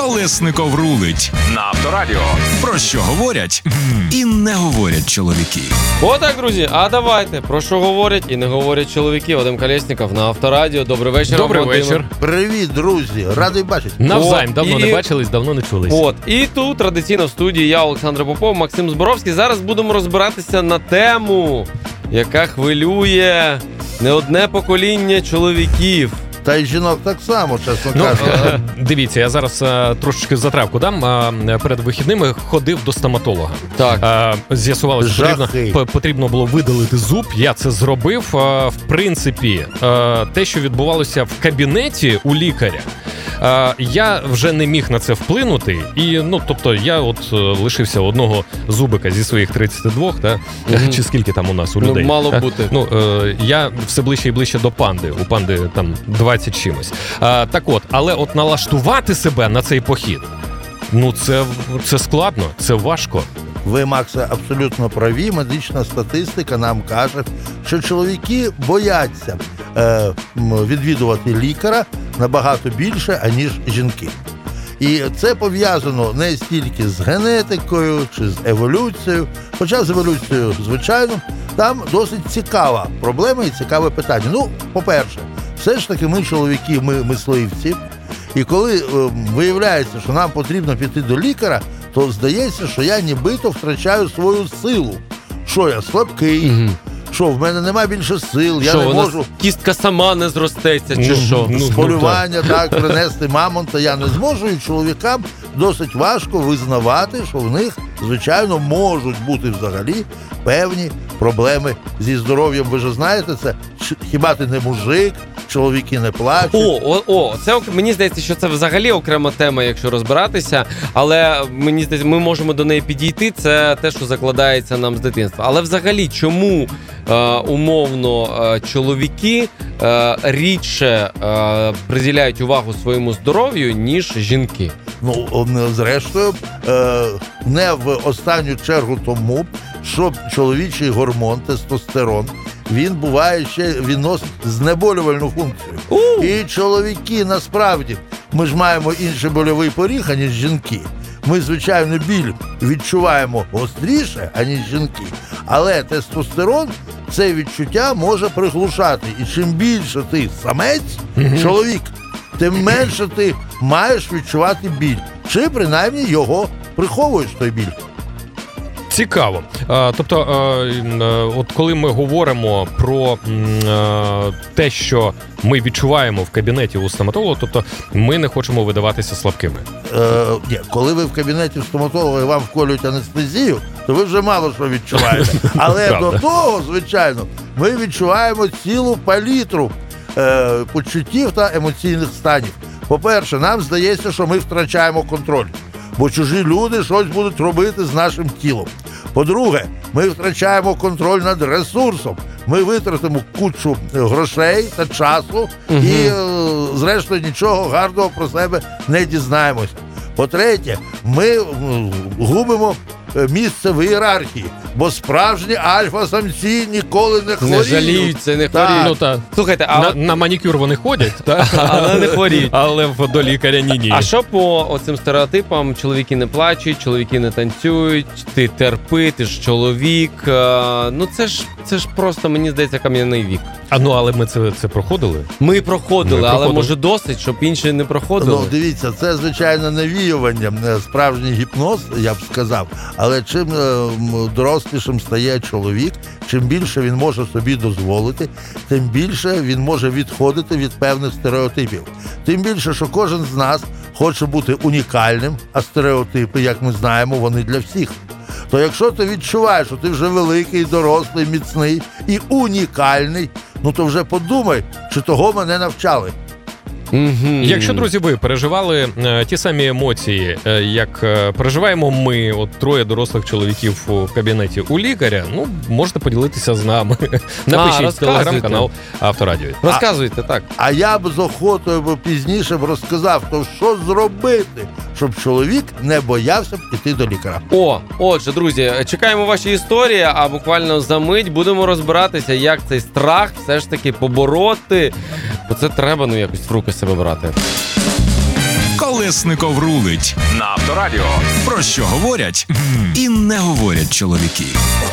Колесников рулить на Авторадіо. Про що говорять і не говорять чоловіки. Отак, друзі, а давайте, про що говорять і не говорять чоловіки. Вадим Колєсніков на Авторадіо. Добрий вечір. Добрий вечір. Привіт, друзі. Радий бачити. Навзаєм. Давно не бачились, давно не чулись. І тут традиційно в студії я, Олександр Попов, Максим Зборовський. Зараз будемо розбиратися на тему, яка хвилює не одне покоління чоловіків. Та й жінок так само, чесно кажучи. Дивіться, я зараз трошечки затравку дам. Перед вихідними ходив до стоматолога. Так. З'ясувалося, що потрібно було видалити зуб. Я це зробив. В принципі, те, що відбувалося в кабінеті у лікаря, я вже не міг на це вплинути. І, тобто, я лишився одного зубика зі своїх 32, чи скільки там у нас у людей. Мало бути. Я все ближче і ближче до панди. У панди там 20 чимось. Але налаштувати себе на цей похід, це складно, це важко. Ви, Максе, абсолютно праві. Медична статистика нам каже, що чоловіки бояться відвідувати лікаря набагато більше, аніж жінки. І це пов'язано не стільки з генетикою чи з еволюцією, хоча з еволюцією, звичайно, там досить цікава проблема і цікаве питання. По-перше, все ж таки ми чоловіки, ми мисливці, і коли виявляється, що нам потрібно піти до лікаря, то здається, що я нібито втрачаю свою силу. Що я слабкий, що в мене немає більше сил, я не можу... Кістка сама не зростеться, чи що? З полювання, принести мамонта я не зможу, і чоловікам досить важко визнавати, що в них, звичайно, можуть бути взагалі певні проблеми зі здоров'ям. Ви ж знаєте це, хіба ти не мужик, чоловіки не плачуть. Це мені здається, що це взагалі окрема тема, якщо розбиратися, але мені здається, ми можемо до неї підійти, це те, що закладається нам з дитинства. Але взагалі, чому умовно чоловіки рідше приділяють увагу своєму здоров'ю, ніж жінки? Зрештою, не в останню чергу тому, що чоловічий гормон, тестостерон, він носить знеболювальну функцію. І чоловіки, насправді, ми ж маємо інший больовий поріг, аніж жінки. Ми, звичайно, біль відчуваємо гостріше, аніж жінки. Але тестостерон це відчуття може приглушати. І чим більше ти самець, чоловік, тим менше ти маєш відчувати біль. Чи, принаймні, його приховуєш, той біль. Цікаво. Тобто, от коли ми говоримо про те, що ми відчуваємо в кабінеті у стоматолога, тобто ми не хочемо видаватися слабкими. Ні, коли ви в кабінеті стоматолога і вам вколюють анестезію, то ви вже мало що відчуваєте. Але до того, звичайно, ми відчуваємо цілу палітру почуттів та емоційних станів. По-перше, нам здається, що ми втрачаємо контроль, бо чужі люди щось будуть робити з нашим тілом. По-друге, ми втрачаємо контроль над ресурсом. Ми витратимо кучу грошей та часу і, зрештою, нічого гарного про себе не дізнаємося. По-третє, ми губимо місце в ієрархії, бо справжні альфа-самці ніколи не хворіють. Не жаліються, не хворіють. Слухайте, на манікюр вони ходять, але не хворіють. Але до лікаря ні. А що по оцим стереотипам? Чоловіки не плачуть, чоловіки не танцюють, ти терпи, ти ж чоловік. Це ж просто, мені здається, кам'яний вік. Але ми це проходили? Ми проходили, але може досить, щоб інші не проходили? Дивіться, це, звичайно, навіювання, справжній гіпноз, я б сказав. Але чим дорослішим стає чоловік, чим більше він може собі дозволити, тим більше він може відходити від певних стереотипів. Тим більше, що кожен з нас хоче бути унікальним, а стереотипи, як ми знаємо, вони для всіх. То якщо ти відчуваєш, що ти вже великий, дорослий, міцний і унікальний, то вже подумай, чи того мене навчали. Якщо, друзі, ви переживали ті самі емоції, як переживаємо ми, троє дорослих чоловіків у кабінеті у лікаря, можете поділитися з нами. Напишіть в телеграм-канал Авторадіо. Розказуйте, так. А я б з охотою пізніше розказав, то що зробити, щоб чоловік не боявся б іти до лікаря. Отже, друзі, чекаємо ваші історії, а буквально за мить будемо розбиратися, як цей страх все ж таки побороти. Бо це треба, якось в руки себе брати. Колесников рулить на Авторадіо. Про що говорять і не говорять чоловіки.